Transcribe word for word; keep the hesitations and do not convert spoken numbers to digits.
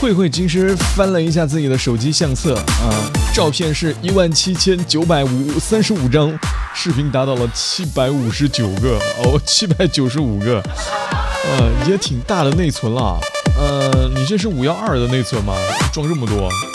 慧慧其实翻了一下自己的手机相册啊，照片是一万七千九百五三十五张，视频达到了七百五十九个哦，七百九十五个，呃，也挺大的内存了。呃，你这是五幺二的内存吗？装这么多？